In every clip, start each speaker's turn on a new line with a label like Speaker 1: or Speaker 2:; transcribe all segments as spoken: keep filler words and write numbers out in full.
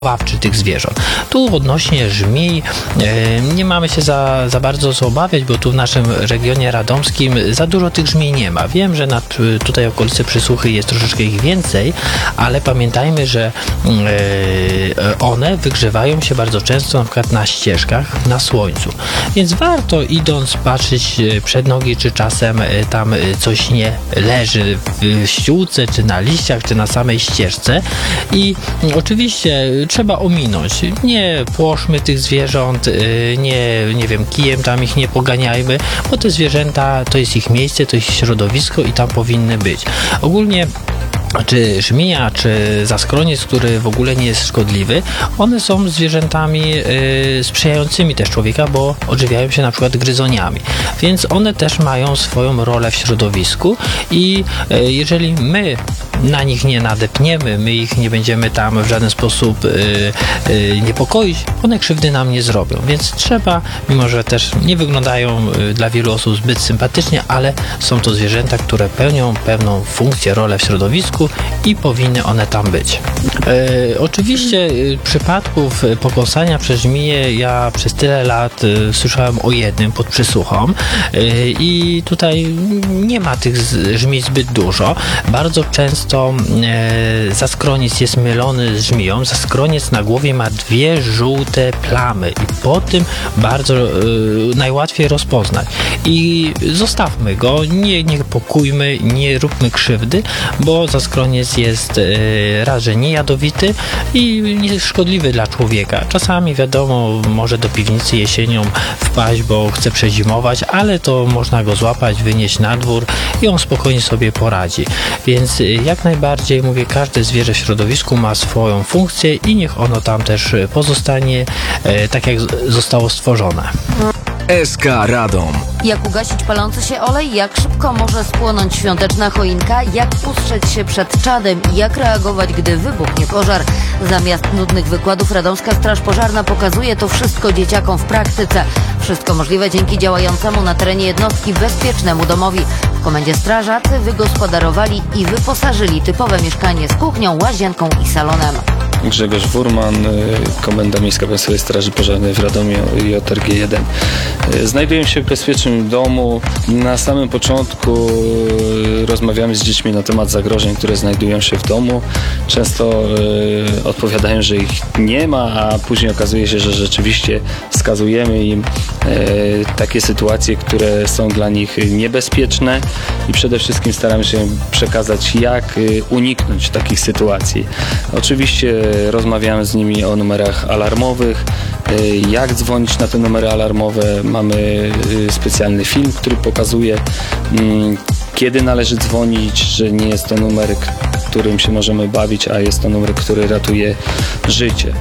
Speaker 1: wychowawczy tych zwierząt. Tu odnośnie żmij e, nie mamy się za, za bardzo co obawiać, bo tu w naszym regionie radomskim za dużo tych żmij nie ma. Wiem, że nad, tutaj okolicy Przysłuchy jest troszeczkę ich więcej, ale pamiętajmy, że e, one wygrzewają się bardzo często na przykład na ścieżkach, na słońcu. Więc warto idąc patrzeć przed nogi, czy czasem tam coś nie leży w ściółce, czy na liściach, czy na samej ścieżce. I oczywiście trzeba ominąć. Nie płoszmy tych zwierząt, nie, nie wiem, kijem tam ich nie poganiajmy, bo te zwierzęta to jest ich miejsce, to jest środowisko i tam powinny być. Ogólnie czy żmija, czy zaskroniec, który w ogóle nie jest szkodliwy, one są zwierzętami y, sprzyjającymi też człowieka, bo odżywiają się na przykład gryzoniami. Więc one też mają swoją rolę w środowisku i y, jeżeli my na nich nie nadepniemy, my ich nie będziemy tam w żaden sposób y, y, niepokoić, one krzywdy nam nie zrobią. Więc trzeba, mimo że też nie wyglądają y, dla wielu osób zbyt sympatycznie, ale są to zwierzęta, które pełnią pewną funkcję, rolę w środowisku i powinny one tam być. E, oczywiście e, przypadków pokąsania przez żmiję ja przez tyle lat e, słyszałem o jednym pod Przysłuchą e, i tutaj nie ma tych z, żmij zbyt dużo. Bardzo często e, zaskroniec jest mylony z żmiją. Zaskroniec na głowie ma dwie żółte plamy i po tym bardzo e, najłatwiej rozpoznać. I zostawmy go, nie, nie pokójmy, nie róbmy krzywdy, bo zaskroniec jest e, raz, że niejadowity i nieszkodliwy dla człowieka. Czasami wiadomo, może do piwnicy jesienią wpaść, bo chce przezimować, ale to można go złapać, wynieść na dwór i on spokojnie sobie poradzi. Więc e, jak najbardziej mówię, każde zwierzę w środowisku ma swoją funkcję i niech ono tam też pozostanie e, tak, jak zostało stworzone.
Speaker 2: S K Radom.
Speaker 3: Jak ugasić palący się olej? Jak szybko może spłonąć świąteczna choinka? Jak ustrzec się przed czadem? I jak reagować, gdy wybuchnie pożar? Zamiast nudnych wykładów Radomska Straż Pożarna pokazuje to wszystko dzieciakom w praktyce. Wszystko możliwe dzięki działającemu na terenie jednostki bezpiecznemu domowi. W komendzie strażacy wygospodarowali i wyposażyli typowe mieszkanie z kuchnią, łazienką i salonem.
Speaker 4: Grzegorz Wurman, Komenda Miejska Państwowej Straży Pożarnej w Radomiu, J R G jeden. Znajduję się w bezpiecznym domu. Na samym początku rozmawiamy z dziećmi na temat zagrożeń, które znajdują się w domu. Często y, odpowiadają, że ich nie ma, a później okazuje się, że rzeczywiście wskazujemy im y, takie sytuacje, które są dla nich niebezpieczne i przede wszystkim staramy się przekazać, jak y, uniknąć takich sytuacji. Oczywiście rozmawiamy z nimi o numerach alarmowych, jak dzwonić na te numery alarmowe. Mamy specjalny film, który pokazuje, kiedy należy dzwonić, że nie jest to numer, którym się możemy bawić, a jest to numer, który ratuje życie.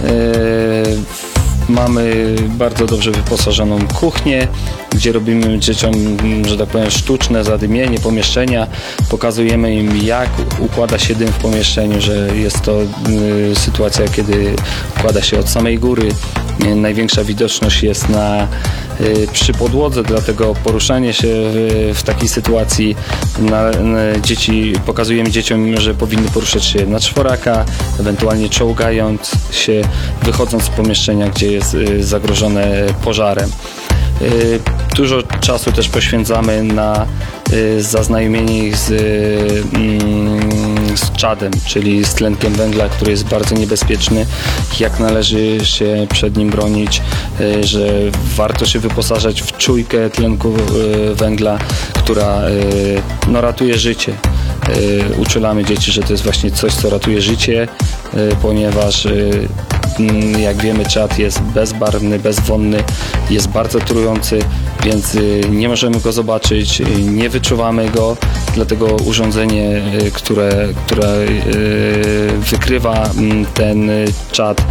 Speaker 4: Mamy bardzo dobrze wyposażoną kuchnię, gdzie robimy dzieciom, że tak powiem, sztuczne zadymienie pomieszczenia. Pokazujemy im, jak układa się dym w pomieszczeniu, że jest to y, sytuacja, kiedy układa się od samej góry. Y, największa widoczność jest na, y, przy podłodze, dlatego poruszanie się w, w takiej sytuacji na, na dzieci, pokazujemy dzieciom, że powinny poruszać się na czworaka, ewentualnie czołgając się, wychodząc z pomieszczenia, gdzie jest y, zagrożone pożarem. Dużo czasu też poświęcamy na zaznajomienie ich z, z czadem, czyli z tlenkiem węgla, który jest bardzo niebezpieczny, jak należy się przed nim bronić, że warto się wyposażać w czujkę tlenku węgla, która no, ratuje życie. Uczulamy dzieci, że to jest właśnie coś, co ratuje życie, ponieważ jak wiemy, czad jest bezbarwny, bezwonny, jest bardzo trujący, więc nie możemy go zobaczyć, nie wyczuwamy go, dlatego urządzenie, które, które wykrywa ten czad,